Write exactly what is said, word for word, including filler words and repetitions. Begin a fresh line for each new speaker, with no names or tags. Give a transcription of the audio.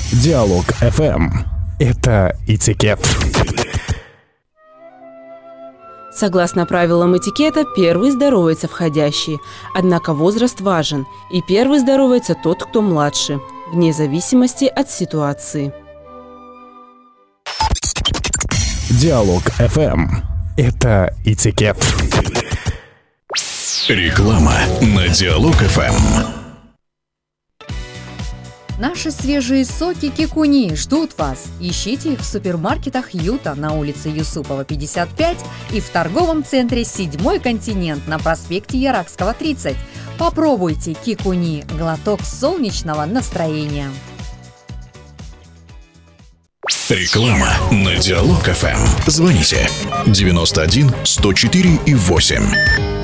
Диалог эф эм. Это этикет.
Согласно правилам этикета, первый здоровается входящий. Однако возраст важен, и первый здоровается тот, кто младше, вне зависимости от ситуации.
Диалог эф эм. Это этикет.
Реклама на Диалог эф эм.
Наши свежие соки Кикуни ждут вас. Ищите их в супермаркетах Юта на улице Юсупова, пятьдесят пять и в торговом центре «Седьмой континент» на проспекте Яракского, тридцать. Попробуйте Кикуни – глоток солнечного настроения.
Реклама на Диалог эф эм. Звоните девяносто один сто четыре и восемь.